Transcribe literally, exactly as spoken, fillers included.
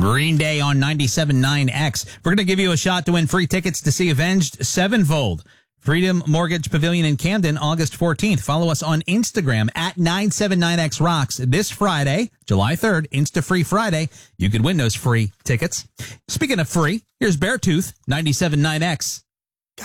Green Day on ninety-seven point nine X. We're going to give you a shot to win free tickets to see Avenged Sevenfold. Freedom Mortgage Pavilion in Camden, August fourteenth. Follow us on Instagram at nine seven nine X Rocks. This Friday, July third, Insta-Free Friday. You could win those free tickets. Speaking of free, here's Beartooth, ninety-seven point nine X.